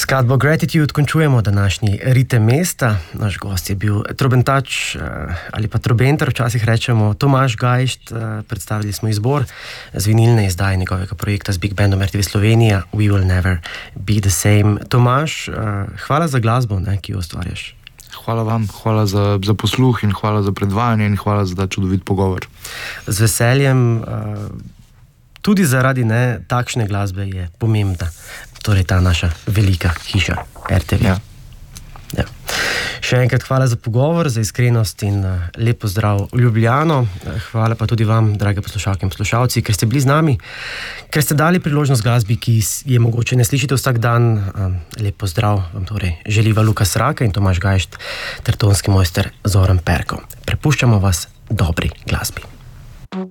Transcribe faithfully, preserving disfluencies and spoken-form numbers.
Skladbo Gratitude končujemo današnji ritem mesta. Naš gost je bil trobentač ali pa trobenter, včasih rečemo Tomaž Gajšt. Predstavili smo izbor z vinilne izdaje njegovega projekta z Big Bandom R T V Slovenija We Will Never Be The Same. Tomaž, hvala za glasbo, ne, ki jo ustvarjaš. Hvala vam, hvala za, za posluh in hvala za predvajanje in hvala za ta čudovit pogovor. Z veseljem, tudi zaradi ne, takšne glasbe je pomembna. Torej ta naša velika hiša R T V. Ja. Ja. Še enkrat hvala za pogovor, za iskrenost in uh, lep pozdrav v Ljubljano. Hvala pa tudi vam, drage poslušalke in poslušalci, ker ste bili z nami, ker ste dali priložnost glasbi, ki je mogoče ne slišite vsak dan. Um, lep pozdrav vam torej želiva Lukas Raka in Tomaž Gajšt ter tonski mojster Zoran Perko. Prepuščamo vas dobri glasbi.